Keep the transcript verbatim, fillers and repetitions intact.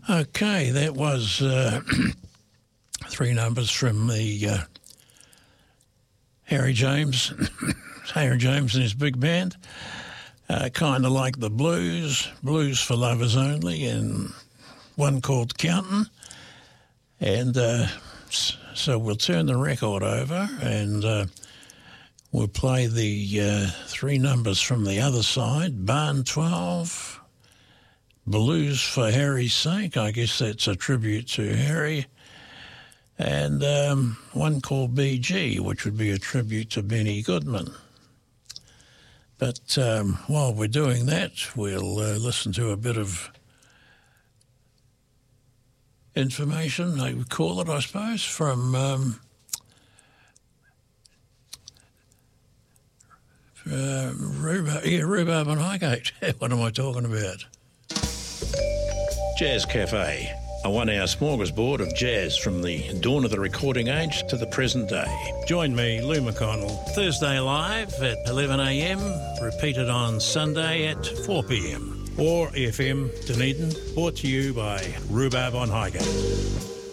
Okay, that was uh, three numbers from the uh, Harry James, Harry James and his big band. Uh, kind of like the Blues, Blues for Lovers Only, and one called Countin'. And uh, so we'll turn the record over and uh, we'll play the uh, three numbers from the other side. Barn twelve, Blues for Harry's Sake. I guess that's a tribute to Harry. And um, one called B G, which would be a tribute to Benny Goodman. But um, while we're doing that, we'll uh, listen to a bit of information, they would call it, I suppose, from um, uh, Rhubarb, yeah, Rhubarb and Highgate. What am I talking about? Jazz Cafe, a one-hour smorgasbord of jazz from the dawn of the recording age to the present day. Join me, Lou McConnell, Thursday live at eleven a m, repeated on Sunday at four p m, or F M Dunedin, brought to you by Rhubarb on Highgate.